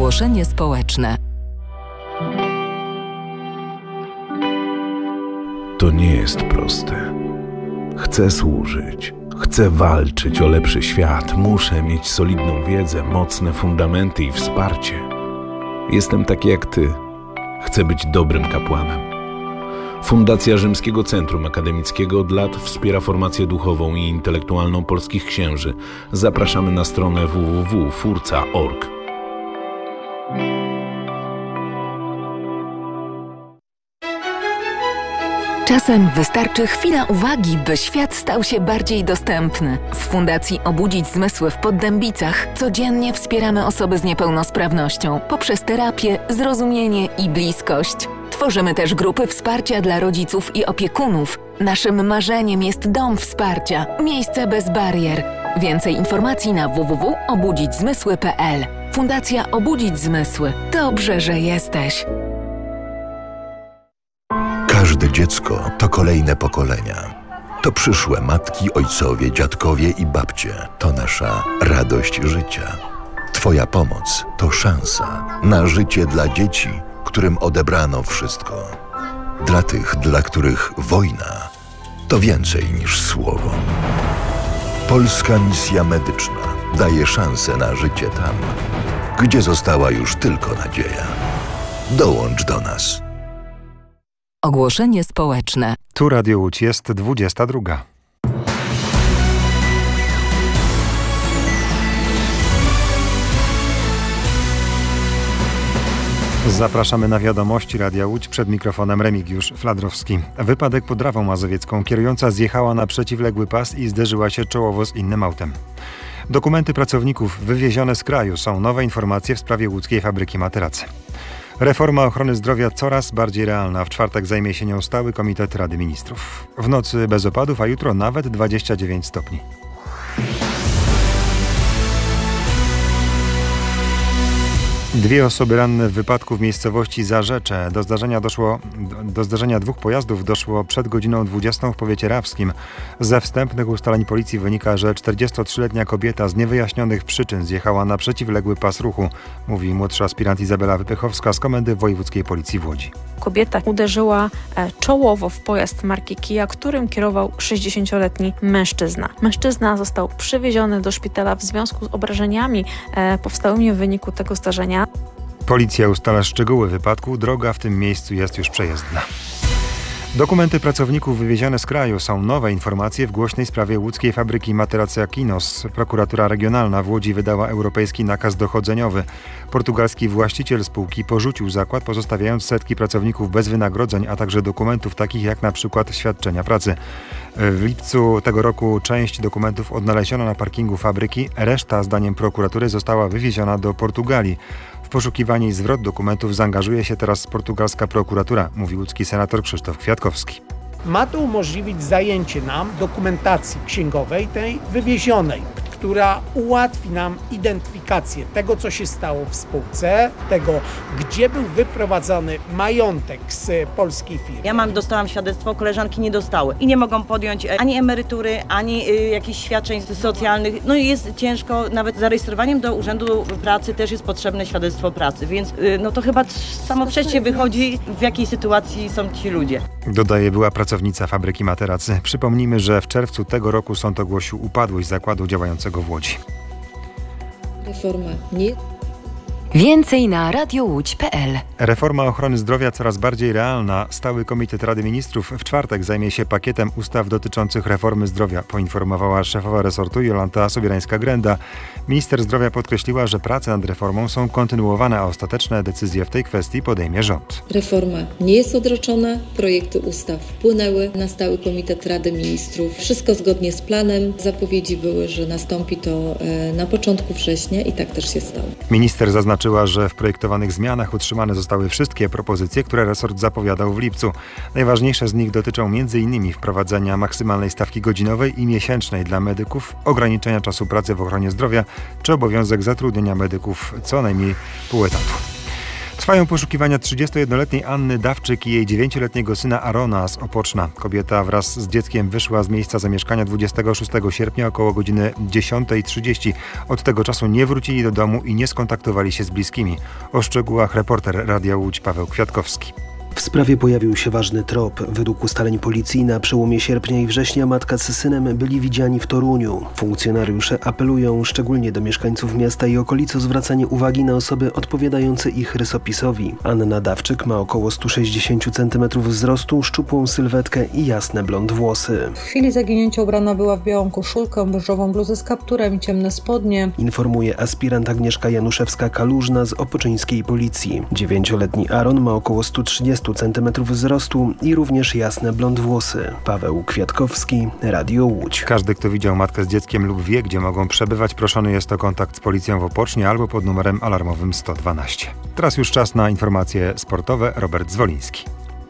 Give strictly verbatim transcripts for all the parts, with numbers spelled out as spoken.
Ogłoszenie społeczne. To nie jest proste. Chcę służyć, chcę walczyć o lepszy świat, muszę mieć solidną wiedzę, mocne fundamenty i wsparcie. Jestem taki jak ty. Chcę być dobrym kapłanem. Fundacja Rzymskiego Centrum Akademickiego od lat wspiera formację duchową i intelektualną polskich księży. Zapraszamy na stronę w w w kropka furca kropka org. Czasem wystarczy chwila uwagi, by świat stał się bardziej dostępny. W Fundacji Obudzić Zmysły w Poddębicach codziennie wspieramy osoby z niepełnosprawnością poprzez terapię, zrozumienie i bliskość. Tworzymy też grupy wsparcia dla rodziców i opiekunów. Naszym marzeniem jest dom wsparcia, miejsce bez barier. Więcej informacji na w w w kropka obudzić zmysły kropka p l. Fundacja Obudzić Zmysły. Dobrze, że jesteś. Każde dziecko to kolejne pokolenia. To przyszłe matki, ojcowie, dziadkowie i babcie. To nasza radość życia. Twoja pomoc to szansa na życie dla dzieci, którym odebrano wszystko. Dla tych, dla których wojna to więcej niż słowo. Polska Misja Medyczna daje szansę na życie tam, gdzie została już tylko nadzieja. Dołącz do nas. Ogłoszenie społeczne. Tu Radio Łódź, jest dwudziesta druga. Zapraszamy na wiadomości Radia Łódź, przed mikrofonem Remigiusz Fladrowski. Wypadek pod Rawą Mazowiecką. Kierująca zjechała na przeciwległy pas i zderzyła się czołowo z innym autem. Dokumenty pracowników wywiezione z kraju. Są nowe informacje w sprawie łódzkiej fabryki materacy. Reforma ochrony zdrowia coraz bardziej realna. W czwartek zajmie się nią stały komitet Rady Ministrów. W nocy bez opadów, a jutro nawet dwadzieścia dziewięć stopni. Dwie osoby ranne w wypadku w miejscowości Zarzecze. Do zdarzenia doszło, do zdarzenia dwóch pojazdów doszło przed godziną dwudziestą w powiecie rawskim. Ze wstępnych ustaleń policji wynika, że czterdziestotrzyletnia kobieta z niewyjaśnionych przyczyn zjechała na przeciwległy pas ruchu, mówi młodszy aspirant Izabela Wypychowska z Komendy Wojewódzkiej Policji w Łodzi. Kobieta uderzyła czołowo w pojazd marki Kia, którym kierował sześćdziesięcioletni mężczyzna. Mężczyzna został przywieziony do szpitala w związku z obrażeniami powstałymi w wyniku tego zdarzenia. Policja ustala szczegóły wypadku. Droga w tym miejscu jest już przejezdna. Dokumenty pracowników wywiezione z kraju. Są nowe informacje w głośnej sprawie łódzkiej fabryki materacy Aquinos. Prokuratura Regionalna w Łodzi wydała europejski nakaz dochodzeniowy. Portugalski właściciel spółki porzucił zakład, pozostawiając setki pracowników bez wynagrodzeń, a także dokumentów takich jak na przykład świadczenia pracy. W lipcu tego roku część dokumentów odnaleziono na parkingu fabryki. Reszta, zdaniem prokuratury, została wywieziona do Portugalii. W poszukiwanie i zwrot dokumentów zaangażuje się teraz portugalska prokuratura, mówi łódzki senator Krzysztof Kwiatkowski. Ma to umożliwić zajęcie nam dokumentacji księgowej, tej wywiezionej, która ułatwi nam identyfikację tego, co się stało w spółce, tego, gdzie był wyprowadzany majątek z polskiej firmy. Ja mam, dostałam świadectwo, koleżanki nie dostały i nie mogą podjąć ani emerytury, ani y, jakichś świadczeń socjalnych. No i jest ciężko, nawet zarejestrowaniem do Urzędu Pracy też jest potrzebne świadectwo pracy, więc y, no to chyba samo przejście wychodzi, w jakiej sytuacji są ci ludzie. Dodaje była pracownica fabryki materacy. Przypomnijmy, że w czerwcu tego roku sąd ogłosił upadłość zakładu działającego w Łodzi. Reforma nie. Więcej na radiołódź kropka p l. Reforma ochrony zdrowia coraz bardziej realna. Stały Komitet Rady Ministrów w czwartek zajmie się pakietem ustaw dotyczących reformy zdrowia, poinformowała szefowa resortu Jolanta Sobierańska-Grenda. Minister zdrowia podkreśliła, że prace nad reformą są kontynuowane, a ostateczne decyzje w tej kwestii podejmie rząd. Reforma nie jest odroczona, projekty ustaw wpłynęły na Stały Komitet Rady Ministrów. Wszystko zgodnie z planem. Zapowiedzi były, że nastąpi to na początku września i tak też się stało. Minister zaznaczył, że w projektowanych zmianach utrzymane zostały wszystkie propozycje, które resort zapowiadał w lipcu. Najważniejsze z nich dotyczą między innymi wprowadzenia maksymalnej stawki godzinowej i miesięcznej dla medyków, ograniczenia czasu pracy w ochronie zdrowia czy obowiązek zatrudnienia medyków co najmniej pół etatu. Trwają poszukiwania trzydziestojednoletniej Anny Dawczyk i jej dziewięcioletniego syna Arona z Opoczna. Kobieta wraz z dzieckiem wyszła z miejsca zamieszkania dwudziestego szóstego sierpnia około godziny dziesiątej trzydzieści. Od tego czasu nie wrócili do domu i nie skontaktowali się z bliskimi. O szczegółach reporter Radia Łódź Paweł Kwiatkowski. W sprawie pojawił się ważny trop. Według ustaleń policji na przełomie sierpnia i września matka z synem byli widziani w Toruniu. Funkcjonariusze apelują szczególnie do mieszkańców miasta i okolic o zwracanie uwagi na osoby odpowiadające ich rysopisowi. Anna Dawczyk ma około sto sześćdziesiąt centymetrów wzrostu, szczupłą sylwetkę i jasne blond włosy. W chwili zaginięcia ubrana była w białą koszulkę, beżową bluzę z kapturem i ciemne spodnie. Informuje aspirant Agnieszka Januszewska-Kalużna z opoczyńskiej policji. Dziewięcioletni Aaron ma około sto trzydzieści centymetrów wzrostu i również jasne blond włosy. Paweł Kwiatkowski, Radio Łódź. Każdy, kto widział matkę z dzieckiem lub wie, gdzie mogą przebywać, proszony jest o kontakt z policją w Opocznie albo pod numerem alarmowym sto dwanaście. Teraz już czas na informacje sportowe. Robert Zwoliński.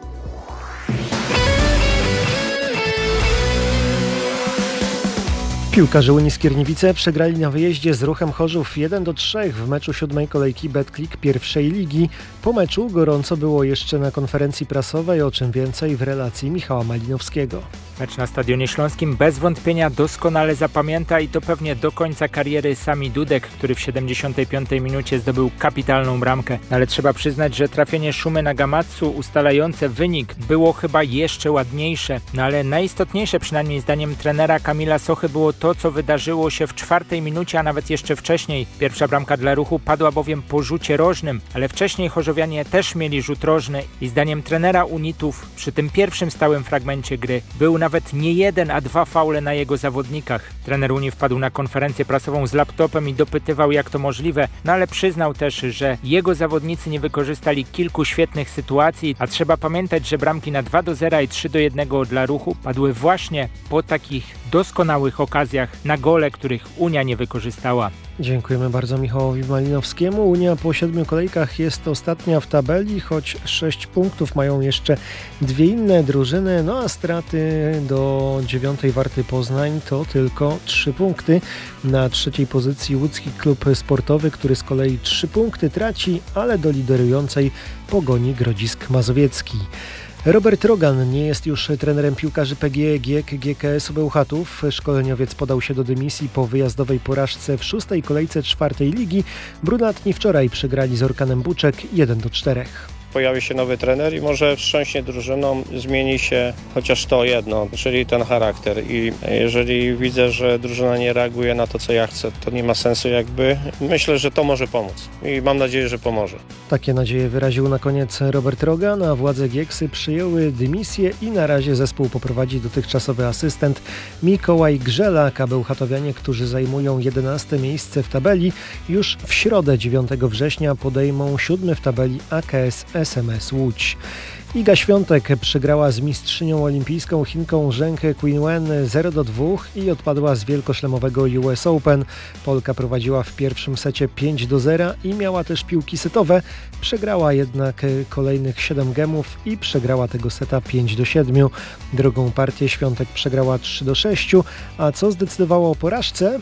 Piłkarze Unii Skierniewice przegrali na wyjeździe z Ruchem Chorzów jeden do trzech w meczu siódmej kolejki Betclic pierwszej ligi. Po meczu gorąco było jeszcze na konferencji prasowej, o czym więcej w relacji Michała Malinowskiego. Mecz na Stadionie Śląskim bez wątpienia doskonale zapamięta i to pewnie do końca kariery Sami Dudek, który w siedemdziesiątej piątej minucie zdobył kapitalną bramkę. Ale trzeba przyznać, że trafienie Szumy Nagamatsu ustalające wynik było chyba jeszcze ładniejsze. No ale najistotniejsze, przynajmniej zdaniem trenera Kamila Sochy, było to, co wydarzyło się w czwartej minucie, a nawet jeszcze wcześniej. Pierwsza bramka dla Ruchu padła bowiem po rzucie rożnym, ale wcześniej chorzowianie też mieli rzut rożny i zdaniem trenera Unitów przy tym pierwszym stałym fragmencie gry był nawet nie jeden, a dwa faule na jego zawodnikach. Trener Unii wpadł na konferencję prasową z laptopem i dopytywał, jak to możliwe, no ale przyznał też, że jego zawodnicy nie wykorzystali kilku świetnych sytuacji, a trzeba pamiętać, że bramki na dwa do zera i trzy do jednego dla Ruchu padły właśnie po takich doskonałych okazjach na gole, których Unia nie wykorzystała. Dziękujemy bardzo Michałowi Malinowskiemu. Unia po siedmiu kolejkach jest ostatnia w tabeli, choć sześć punktów mają jeszcze dwie inne drużyny, no a straty do dziewiątej Warty Poznań to tylko trzy punkty. Na trzeciej pozycji łódzki klub sportowy, który z kolei trzy punkty traci, ale do liderującej Pogoni Grodzisk Mazowiecki. Robert Rogan nie jest już trenerem piłkarzy P G E G I E K G K S Bełchatów. Szkoleniowiec podał się do dymisji po wyjazdowej porażce w szóstej kolejce czwartej ligi. Brunatni wczoraj przegrali z Orkanem Buczek jeden do czterech. Pojawi się nowy trener i może wstrząśnie drużyną, zmieni się chociaż to jedno, czyli ten charakter. I jeżeli widzę, że drużyna nie reaguje na to, co ja chcę, to nie ma sensu jakby. Myślę, że to może pomóc i mam nadzieję, że pomoże. Takie nadzieje wyraził na koniec Robert Rogan, a władze Gieksy przyjęły dymisję i na razie zespół poprowadzi dotychczasowy asystent Mikołaj Grzelak, a bełchatowianie, którzy zajmują jedenaste miejsce w tabeli, już w środę dziewiątego września podejmą siódmy w tabeli A K S S M S Łódź. Iga Świątek przegrała z mistrzynią olimpijską Chinką Zheng Qinwen zero do dwóch i odpadła z wielkoszlemowego U S Open. Polka prowadziła w pierwszym secie pięć do zera i miała też piłki setowe. Przegrała jednak kolejnych siedem gemów i przegrała tego seta pięć do siedmiu. Drugą partię Świątek przegrała trzy do sześciu, a co zdecydowało o porażce?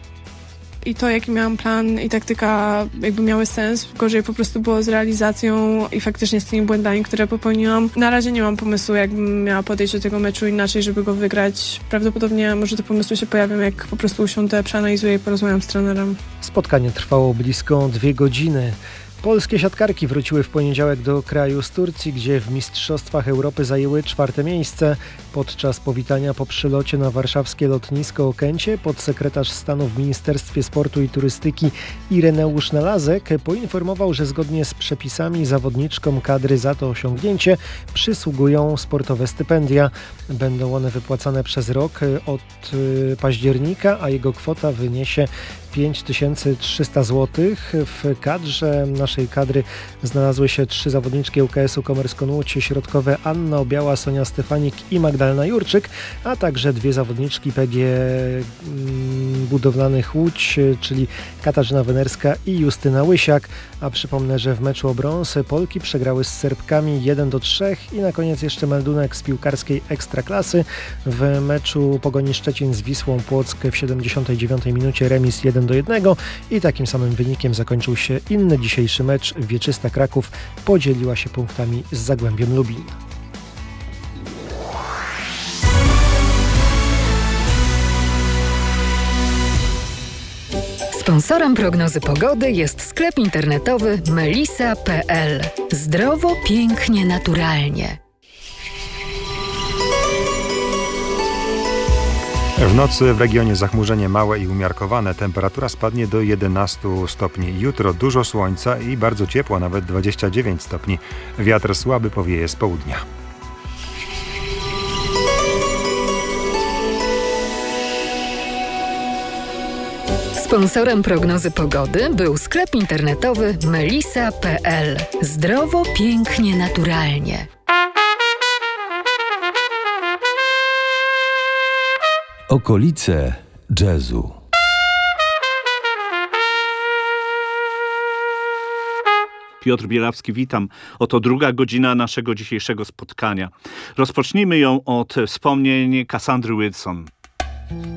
I to, jaki miałam plan i taktyka jakby miały sens, gorzej po prostu było z realizacją i faktycznie z tymi błędami, które popełniłam. Na razie nie mam pomysłu, jakbym miała podejść do tego meczu inaczej, żeby go wygrać. Prawdopodobnie może te pomysły się pojawią, jak po prostu usiądę, przeanalizuję i porozmawiam z trenerem. Spotkanie trwało blisko dwie godziny. Polskie siatkarki wróciły w poniedziałek do kraju z Turcji, gdzie w Mistrzostwach Europy zajęły czwarte miejsce. Podczas powitania po przylocie na warszawskie lotnisko Okęcie podsekretarz stanu w Ministerstwie Sportu i Turystyki Ireneusz Nalazek poinformował, że zgodnie z przepisami zawodniczkom kadry za to osiągnięcie przysługują sportowe stypendia. Będą one wypłacane przez rok od października, a jego kwota wyniesie pięć tysięcy trzysta złotych. W kadrze naszej kadry znalazły się trzy zawodniczki U K S-u Komersko Łódź środkowe Anna Obiała, Sonia Stefanik i Magdalena Jurczyk, a także dwie zawodniczki P G Budowlanych Łódź, czyli Katarzyna Wenerska i Justyna Łysiak. A przypomnę, że w meczu o brąz Polki przegrały z Serbkami jeden do trzech i na koniec jeszcze meldunek z piłkarskiej Ekstraklasy. W meczu Pogoni Szczecin z Wisłą Płock w siedemdziesiątej dziewiątej minucie remis jeden do jednego i takim samym wynikiem zakończył się inny dzisiejszy mecz. Wieczysta Kraków podzieliła się punktami z Zagłębiem Lubin. Sponsorem prognozy pogody jest sklep internetowy melisa kropka pe el. Zdrowo, pięknie, naturalnie. W nocy w regionie zachmurzenie małe i umiarkowane. Temperatura spadnie do jedenastu stopni. Jutro dużo słońca i bardzo ciepło, nawet dwadzieścia dziewięć stopni. Wiatr słaby powieje z południa. Sponsorem prognozy pogody był sklep internetowy melisa kropka pe el. Zdrowo, pięknie, naturalnie. Okolice jazzu. Piotr Bielawski, witam. Oto druga godzina naszego dzisiejszego spotkania. Rozpocznijmy ją od wspomnień Cassandry Wilson.